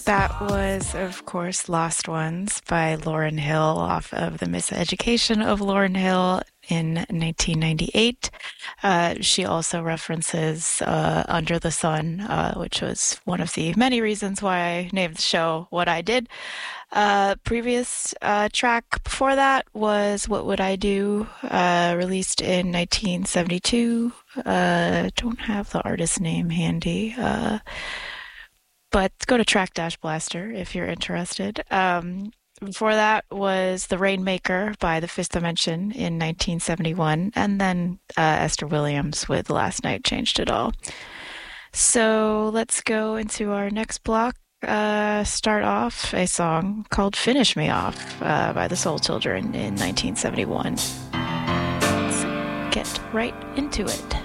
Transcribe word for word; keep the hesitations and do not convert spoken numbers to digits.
That was, of course, Lost Ones by Lauryn Hill off of The Miseducation of Lauryn Hill in nineteen ninety-eight. Uh, she also references uh, Under the Sun, uh, which was one of the many reasons why I named the show what I did. Uh, previous uh, track before that was What Would I Do, uh, released in nineteen seventy-two. Uh, don't have the artist name handy. Uh, but go to Track Dash Blaster if you're interested. Um, before that was The Rainmaker by The Fifth Dimension in nineteen seventy-one, and then uh, Esther Williams with Last Night Changed It All. So let's go into our next block. Uh, start off a song called Finish Me Off uh, by the Soul Children in nineteen seventy-one. Let's get right into it.